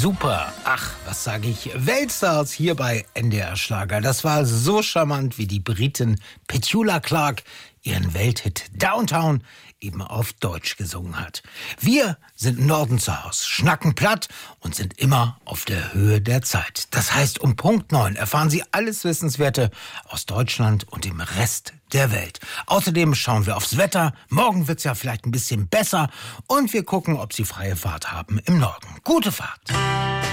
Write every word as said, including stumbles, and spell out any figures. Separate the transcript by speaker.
Speaker 1: super, ach, was sage ich, Weltstars hier bei N D R Schlager. Das war so charmant, wie die Britin Petula Clark ihren Welthit Downtown eben auf Deutsch gesungen hat. Wir sind im Norden zu Hause, schnacken platt und sind immer auf der Höhe der Zeit. Das heißt, um Punkt neun erfahren Sie alles Wissenswerte aus Deutschland und dem Rest der Welt. Außerdem schauen wir aufs Wetter. Morgen wird's ja vielleicht ein bisschen besser. Und wir gucken, ob Sie freie Fahrt haben im Norden. Gute Fahrt!